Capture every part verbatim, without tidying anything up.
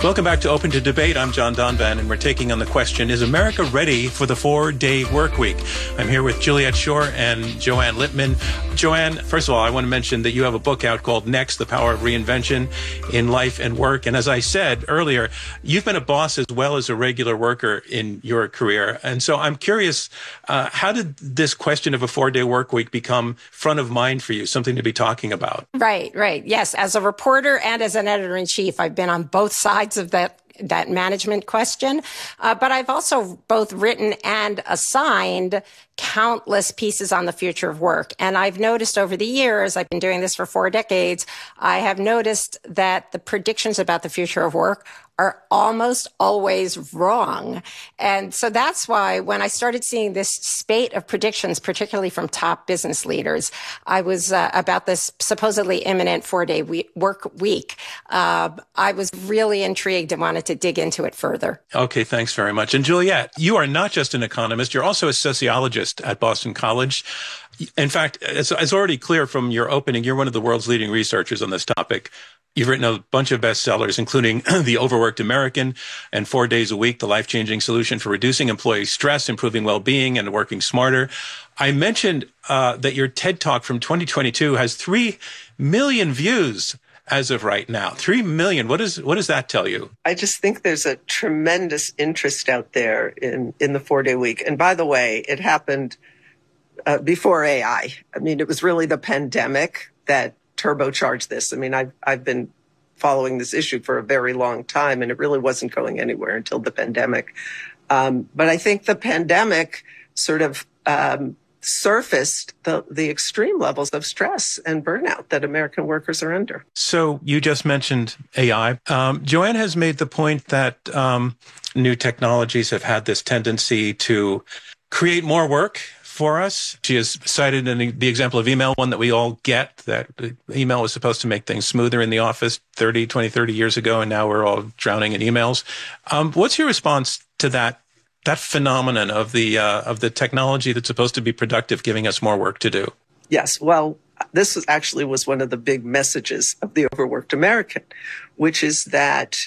Welcome back to Open to Debate. I'm John Donvan, and we're taking on the question, is America ready for the four-day work week? I'm here with Juliet Schor and Joanne Littman. Joanne, first of all, I want to mention that you have a book out called Next, The Power of Reinvention in Life and Work. And as I said earlier, you've been a boss as well as a regular worker in your career. And so I'm curious, uh, how did this question of a four-day work week become front of mind for you, something to be talking about? Right, right. Yes, as a reporter and as an editor-in-chief, I've been on both sides of that that management question. Uh, but I've also both written and assigned countless pieces on the future of work. And I've noticed over the years, I've been doing this for four decades, I have noticed that the predictions about the future of work are almost always wrong. And so that's why when I started seeing this spate of predictions, particularly from top business leaders, I was uh, about this supposedly imminent four-day we- work week. Uh, I was really intrigued and wanted to dig into it further. Okay, thanks very much. And Juliet, you are not just an economist, you're also a sociologist at Boston College. In fact, it's, it's already clear from your opening, you're one of the world's leading researchers on this topic. You've written a bunch of bestsellers, including The Overworked American and Four Days a Week, The Life-Changing Solution for Reducing Employee Stress, Improving Well-Being, and Working Smarter. I mentioned uh, that your TED Talk from twenty twenty-two has three million views as of right now. Three million. What is, what does that tell you? I just think there's a tremendous interest out there in, in the four-day week. And by the way, it happened uh, before A I. I mean, it was really the pandemic that turbocharged this. I mean, I've, I've been following this issue for a very long time, and it really wasn't going anywhere until the pandemic. Um, but I think the pandemic sort of um, surfaced the, the extreme levels of stress and burnout that American workers are under. So you just mentioned A I. Um, Joanne has made the point that um, new technologies have had this tendency to create more work for us. She has cited in the example of email, one that we all get, that email was supposed to make things smoother in the office thirty, twenty, thirty years ago, and now we're all drowning in emails. Um, what's your response to that that phenomenon of the uh, of the technology that's supposed to be productive giving us more work to do? Yes, well, this was actually was one of the big messages of The Overworked American, which is that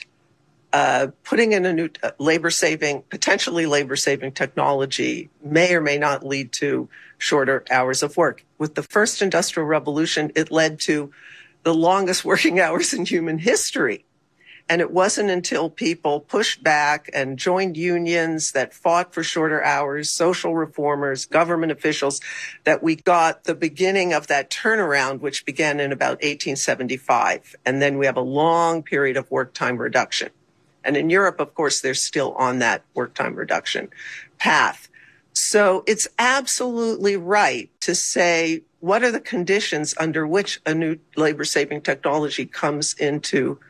Uh, putting in a new uh, labor-saving, potentially labor-saving technology may or may not lead to shorter hours of work. With the first industrial revolution, it led to the longest working hours in human history. And it wasn't until people pushed back and joined unions that fought for shorter hours, social reformers, government officials, that we got the beginning of that turnaround, which began in about eighteen seventy-five. And then we have a long period of work time reduction. And in Europe, of course, they're still on that work time reduction path. So it's absolutely right to say, what are the conditions under which a new labor-saving technology comes into,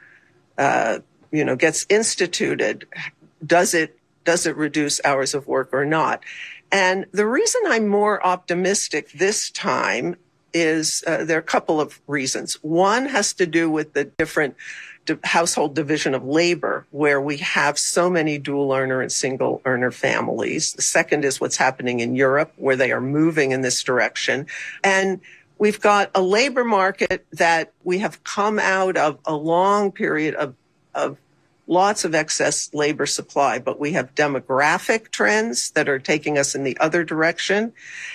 uh, you know, gets instituted? Does it, does it reduce hours of work or not? And the reason I'm more optimistic this time is uh, there are a couple of reasons. One has to do with the different household division of labor, where we have so many dual earner and single earner families. The second is what's happening in Europe, where they are moving in this direction. And we've got a labor market that we have come out of a long period of, of lots of excess labor supply, but we have demographic trends that are taking us in the other direction.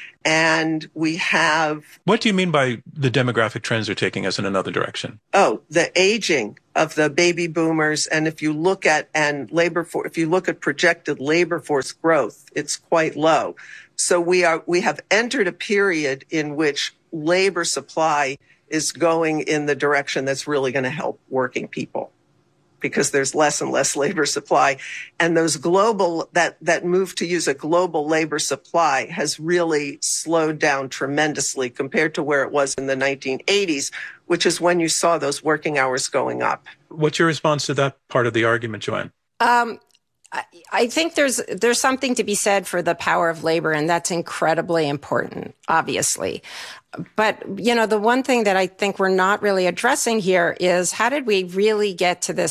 And we have... What do you mean by the demographic trends are taking us in another direction? Oh, the aging of the baby boomers. And if you look at, and labor for, if you look at projected labor force growth, it's quite low. So we are, we have entered a period in which labor supply is going in the direction that's really going to help working people, because there's less and less labor supply. And those global, that, that move to use a global labor supply has really slowed down tremendously compared to where it was in the nineteen eighties, which is when you saw those working hours going up. What's your response to that part of the argument, Joanne? Um, I, I think there's, there's something to be said for the power of labor, and that's incredibly important, obviously. But, you know, the one thing that I think we're not really addressing here is, how did we really get to this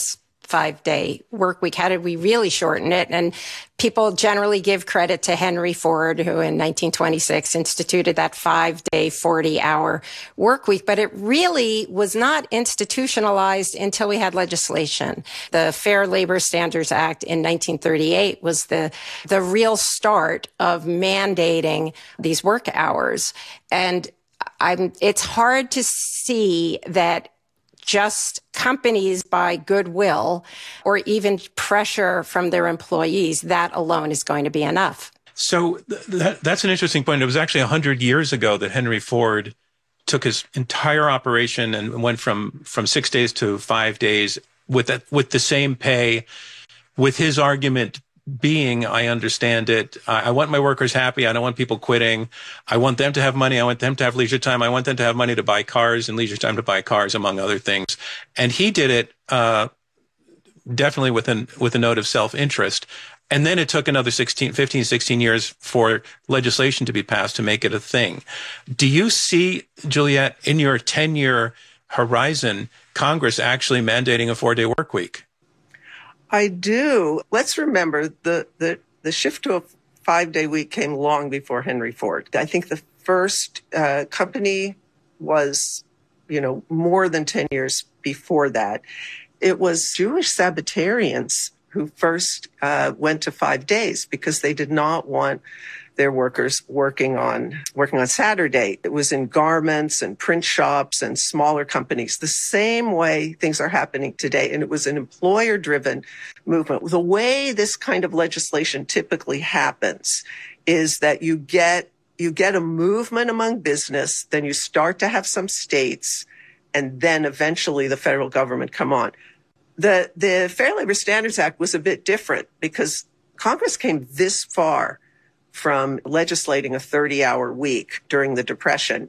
five-day work week? How did we really shorten it? And people generally give credit to Henry Ford, who in nineteen twenty-six instituted that five-day, forty-hour work week. But it really was not institutionalized until we had legislation. The Fair Labor Standards Act in nineteen thirty-eight was the, the real start of mandating these work hours. And I'm, it's hard to see that just companies by goodwill or even pressure from their employees, that alone is going to be enough. So th- that, that's an interesting point. It was actually one hundred years ago that Henry Ford took his entire operation and went from, from six days to five days with that, with the same pay, with his argument being, I understand it, I want my workers happy. I don't want people quitting. I want them to have money. I want them to have leisure time. I want them to have money to buy cars and leisure time to buy cars, among other things. And he did it uh, definitely with, an, with a note of self-interest. And then it took another sixteen, fifteen, sixteen years for legislation to be passed to make it a thing. Do you see, Juliet, in your ten-year horizon, Congress actually mandating a four-day work week? I do. Let's remember the, the, the shift to a five-day week came long before Henry Ford. I think the first uh, company was, you know, more than ten years before that. It was Jewish Sabbatarians who first uh, went to five days because they did not want their workers working on working on Saturday. It was in garments and print shops and smaller companies, the same way things are happening today. And it was an employer-driven movement. The way this kind of legislation typically happens is that you get you get a movement among business, then you start to have some states, and then eventually the federal government come on. The the Fair Labor Standards Act was a bit different because Congress came this far from legislating a thirty-hour week during the Depression.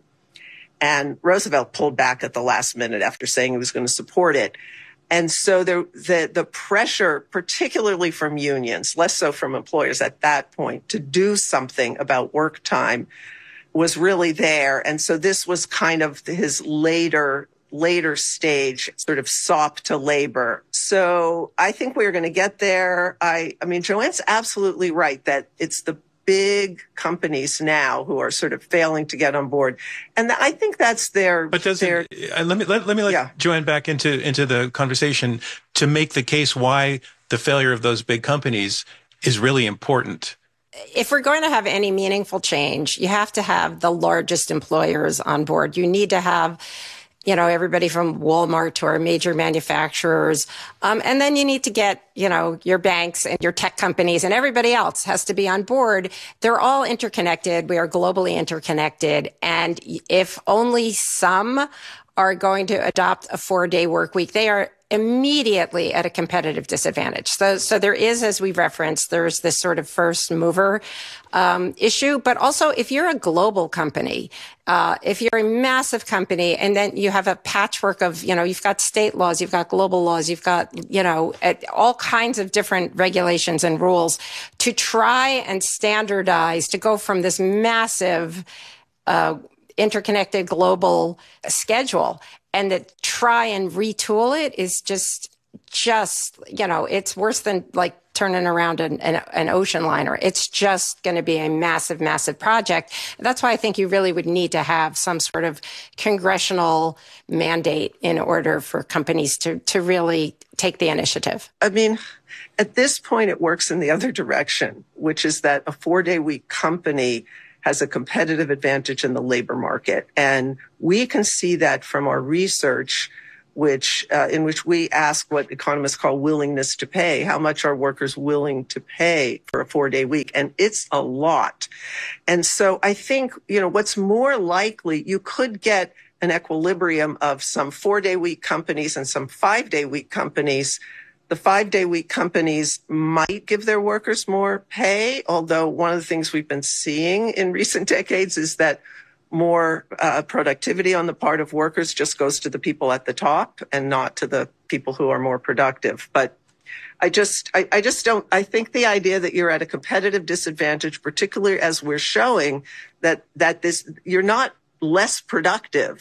And Roosevelt pulled back at the last minute after saying he was going to support it. And so there, the, the pressure, particularly from unions, less so from employers at that point, to do something about work time was really there. And so this was kind of his later later stage sort of sop to labor. So I think we're going to get there. I, I mean, Joanne's absolutely right that it's the big companies now who are sort of failing to get on board. And I think that's their... But doesn't, their, uh, let me let, let me let yeah. Joanne back into, into the conversation to make the case why the failure of those big companies is really important. If we're going to have any meaningful change, you have to have the largest employers on board. You need to have, you know, everybody from Walmart to our major manufacturers. Um, and then you need to get, you know, your banks and your tech companies and everybody else has to be on board. They're all interconnected. We are globally interconnected. And if only some are going to adopt a four-day work week, they are immediately at a competitive disadvantage. So, so there is, as we referenced, there's this sort of first mover um, issue. But also, if you're a global company, uh, if you're a massive company, and then you have a patchwork of, you know, you've got state laws, you've got global laws, you've got, you know, all kinds of different regulations and rules, to try and standardize, to go from this massive uh interconnected global schedule and to try and retool it is just, just, you know, it's worse than like turning around an, an, an ocean liner. It's just going to be a massive, massive project. That's why I think you really would need to have some sort of congressional mandate in order for companies to, to really take the initiative. I mean, at this point, it works in the other direction, which is that a four-day week company has a competitive advantage in the labor market. And we can see that from our research, which uh, in which we ask what economists call willingness to pay. How much are workers willing to pay for a four-day week? And it's a lot. And so I think, you know, what's more likely, you could get an equilibrium of some four-day week companies and some five-day week companies. The five-day week companies might give their workers more pay, although one of the things we've been seeing in recent decades is that more uh, productivity on the part of workers just goes to the people at the top and not to the people who are more productive. But I just, I, I just don't, I think the idea that you're at a competitive disadvantage, particularly as we're showing that, that this, you're not less productive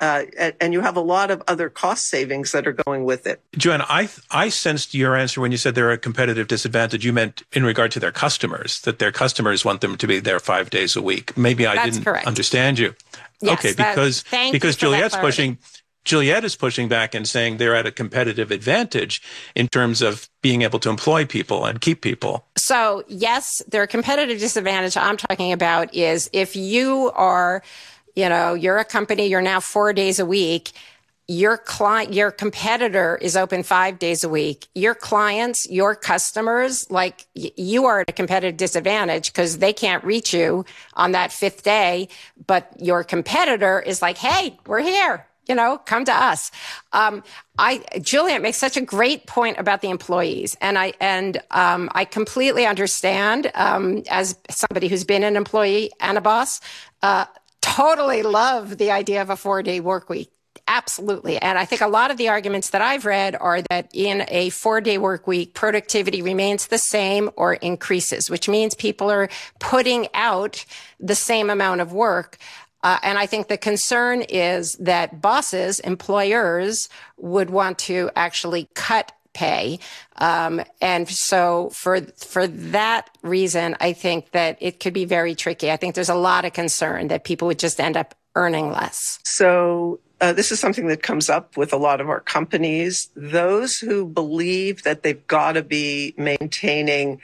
Uh, and you have a lot of other cost savings that are going with it. Joanne, I I sensed your answer when you said they're a competitive disadvantage. You meant in regard to their customers, that their customers want them to be there five days a week. Maybe I That's didn't correct. understand you. Yes, okay, that, because because Juliet's pushing Juliet is pushing back and saying they're at a competitive advantage in terms of being able to employ people and keep people. So yes, their competitive disadvantage I'm talking about is if you are, you know, you're a company, you're now four days a week, your client, your competitor is open five days a week. Your clients, your customers, like y- you are at a competitive disadvantage because they can't reach you on that fifth day, but your competitor is like, hey, we're here. You know, come to us. Um, I, Juliet makes such a great point about the employees, and I and um, I completely understand. Um, as somebody who's been an employee and a boss, uh, totally love the idea of a four-day work week. Absolutely, and I think a lot of the arguments that I've read are that in a four-day work week, productivity remains the same or increases, which means people are putting out the same amount of work. Uh, and I think the concern is that bosses, employers, would want to actually cut pay. Um, and so for for that reason, I think that it could be very tricky. I think there's a lot of concern that people would just end up earning less. So uh, this is something that comes up with a lot of our companies. Those who believe that they've got to be maintaining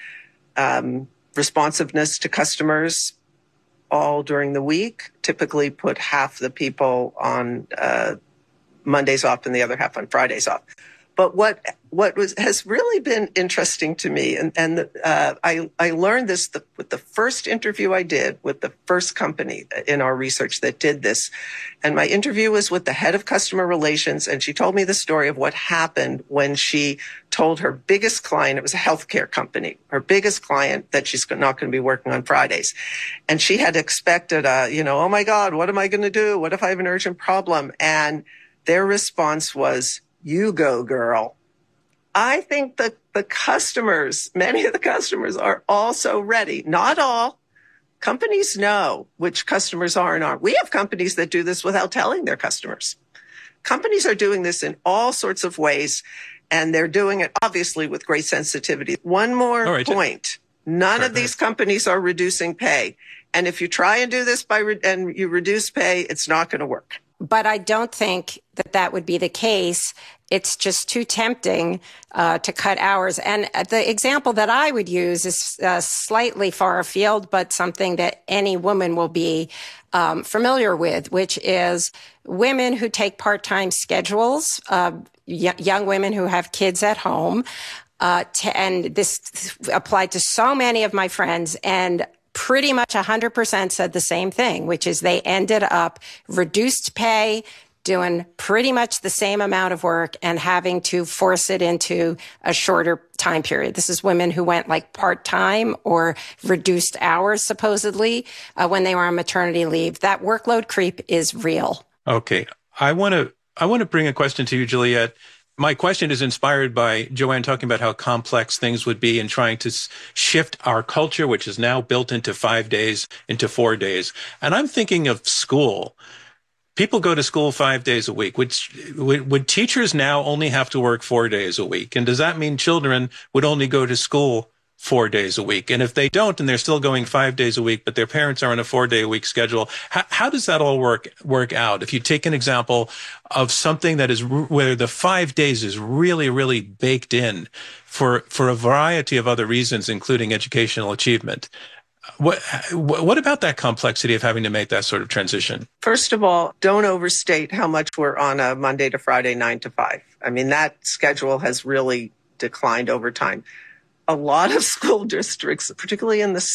um, responsiveness to customers all during the week, typically put half the people on uh, Mondays off and the other half on Fridays off. But what what was has really been interesting to me, and, and uh, I, I learned this the, with the first interview I did with the first company in our research that did this. And my interview was with the head of customer relations, and she told me the story of what happened when she told her biggest client, it was a healthcare company, her biggest client, that she's not going to be working on Fridays. And she had expected, a, you know, oh my God, what am I going to do? What if I have an urgent problem? And their response was, you go, girl. I think that the customers, many of the customers are also ready. Not all. Companies know which customers are and aren't. We have companies that do this without telling their customers. Companies are doing this in all sorts of ways, and they're doing it obviously with great sensitivity. One more right. point. None right, of these right. companies are reducing pay. And if you try and do this by re- and you reduce pay, it's not going to work. But I don't think that that would be the case. It's just too tempting uh, to cut hours. And the example that I would use is uh, slightly far afield, but something that any woman will be um, familiar with, which is women who take part-time schedules, uh, y- young women who have kids at home. Uh, to, and this applied to so many of my friends, and pretty much one hundred percent said the same thing, which is they ended up reduced pay, doing pretty much the same amount of work and having to force it into a shorter time period. This is women who went like part-time or reduced hours, supposedly, uh, when they were on maternity leave. That workload creep is real. Okay. I want to, I want to bring a question to you, Juliet. My question is inspired by Joanne talking about how complex things would be in trying to shift our culture, which is now built into five days, into four days. And I'm thinking of school. People go to school five days a week. Would, would, would teachers now only have to work four days a week? And does that mean children would only go to school four days a week? And if they don't, and they're still going five days a week, but their parents are on a four day a week schedule, how, how does that all work, work out? If you take an example of something that is where the five days is really, really baked in for, for a variety of other reasons, including educational achievement. What, what about that complexity of having to make that sort of transition? First of all, don't overstate how much we're on a Monday to Friday, nine to five. I mean, that schedule has really declined over time. A lot of school districts, particularly in the